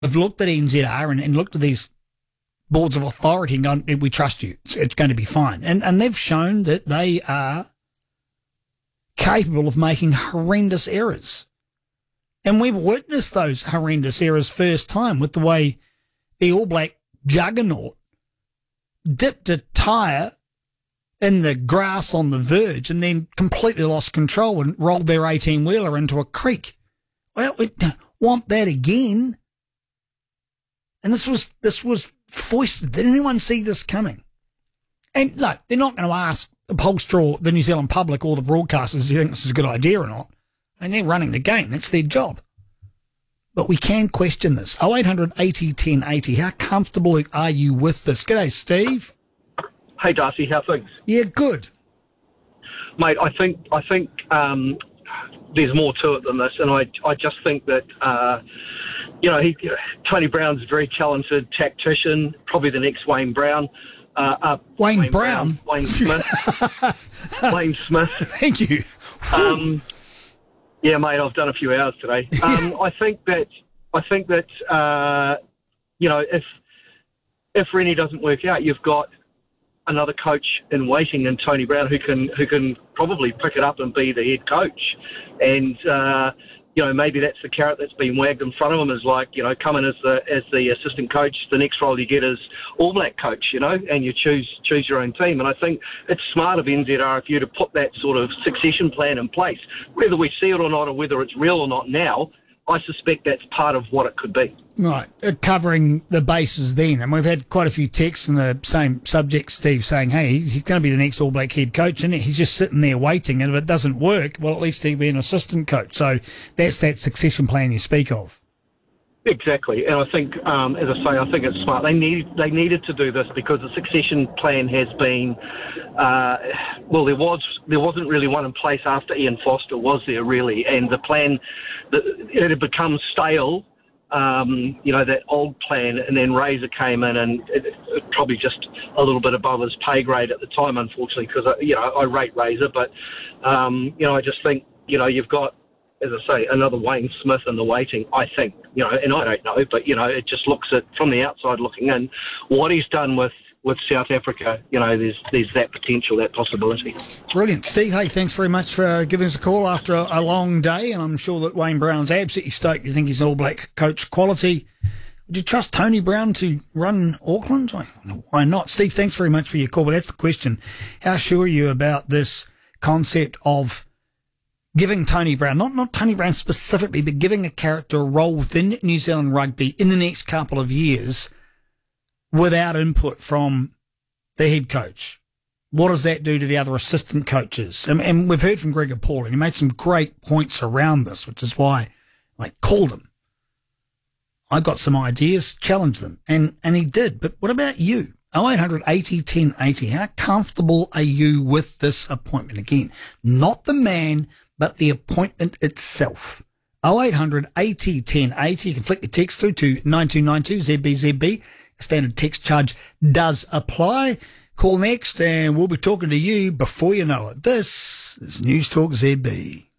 have looked at NZR and looked at these boards of authority and gone, we trust you, it's going to be fine. And they've shown that they are capable of making horrendous errors. And we've witnessed those horrendous errors first time with the way the All Black juggernaut dipped a tyre in the grass on the verge and then completely lost control and rolled their 18-wheeler into a creek. Well, we don't want that again. And this was foisted. Did anyone see this coming? And look, they're not going to ask Upholsterer, the New Zealand public, or the broadcasters, do you think this is a good idea or not? And they're running the game. That's their job. But we can question this. 0800 80 10 80. How comfortable are you with this? G'day, Steve. Hey, Darcy, how things? Yeah, good. Mate, I think there's more to it than this, and I just think that, Tony Brown's a very talented tactician, probably the next Wayne Brown. Wayne Brown? Wayne Smith. Wayne Smith. Thank you. Yeah, mate, I've done a few hours today. I think that if Rennie doesn't work out, you've got another coach in waiting in Tony Brown who can probably pick it up and be the head coach. And maybe that's the carrot that's been wagged in front of him, is like, come in as the assistant coach. The next role you get is All Black coach, and you choose your own team. And I think it's smart of NZR for you to put that sort of succession plan in place. Whether we see it or not, or whether it's real or not now, I suspect that's part of what it could be. Right, covering the bases then. And we've had quite a few texts in the same subject, Steve, saying, hey, he's going to be the next All Black head coach, and he's just sitting there waiting. And if it doesn't work, well, at least he'll be an assistant coach. So that's that succession plan you speak of. Exactly. And I think, as I say, I think it's smart. They needed to do this because the succession plan has been, there wasn't really one in place after Ian Foster, was there really? And the plan, it had become stale, that old plan, and then Razor came in, and it probably just a little bit above his pay grade at the time, unfortunately, because, I rate Razor, but, I just think, you've got, as I say, another Wayne Smith in the waiting, I think, and I don't know, but, it just looks at, from the outside looking in, what he's done with South Africa, there's that potential, that possibility. Brilliant. Steve, hey, thanks very much for giving us a call after a long day, and I'm sure that Wayne Brown's absolutely stoked. You think he's All Black coach quality. Would you trust Tony Brown to run Auckland? Why not? Steve, thanks very much for your call, but that's the question. How sure are you about this concept of giving Tony Brown, not Tony Brown specifically, but giving a character a role within New Zealand rugby in the next couple of years without input from the head coach? What does that do to the other assistant coaches? And we've heard from Gregor Paul, and he made some great points around this, which is why I called him. I got some ideas, challenged them, and he did. But what about you? 0800 80 10 80. How comfortable are you with this appointment? Again, not the man, but the appointment itself. 0800 80 10 80. You can flick the text through to 9292 ZBZB. Standard text charge does apply. Call next and we'll be talking to you before you know it. This is News Talk ZB.